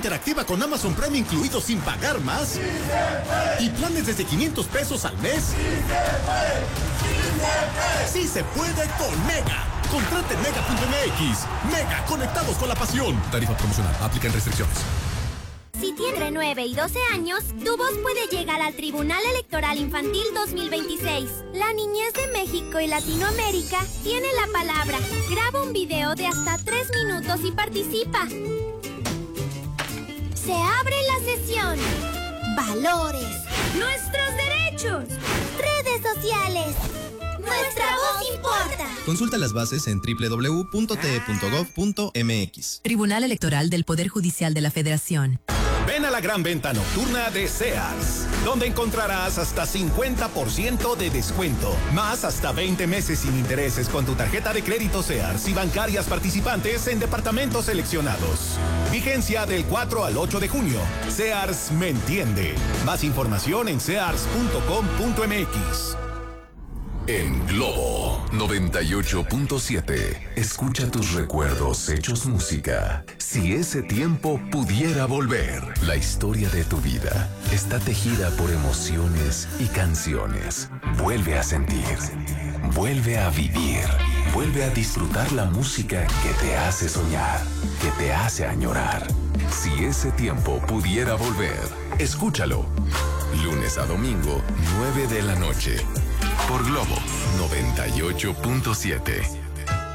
interactiva con Amazon Prime incluido sin pagar más. ¡Sí se puede! Y planes desde 500 pesos al mes. ¡Sí se puede! ¡Sí se puede! ¡Sí se puede con Mega! Contrate en Mega.mx. Mega, conectados con la pasión. Tarifa promocional. Aplican restricciones. Si tiene entre 9 y 12 años, tu voz puede llegar al Tribunal Electoral Infantil 2026. La niñez de México y Latinoamérica tiene la palabra. Graba un video de hasta 3 minutos y participa. Se abre la sesión. Valores. Nuestros derechos. Redes sociales. Nuestra voz importa. Consulta las bases en www.te.gov.mx. Tribunal Electoral del Poder Judicial de la Federación. Ven a la gran venta nocturna de Sears, donde encontrarás hasta 50% de descuento, más hasta 20 meses sin intereses con tu tarjeta de crédito Sears y bancarias participantes en departamentos seleccionados. Vigencia del 4 al 8 de junio. Sears me entiende. Más información en sears.com.mx. En Globo 98.7, escucha tus recuerdos hechos música. Si ese tiempo pudiera volver, la historia de tu vida está tejida por emociones y canciones. Vuelve a sentir, vuelve a vivir, vuelve a disfrutar la música que te hace soñar, que te hace añorar. Si ese tiempo pudiera volver, escúchalo. Lunes a domingo, 9 de la noche. Por Globo 98.7.